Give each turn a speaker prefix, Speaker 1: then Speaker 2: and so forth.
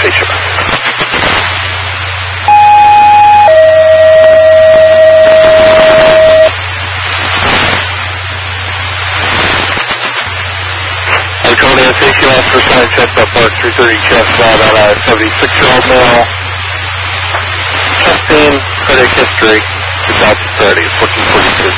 Speaker 1: station. Laconia Safety Officer, sign check up Park 330 chest flat on a 76-year-old male. Chest pain, cardiac history, 2030, 1442.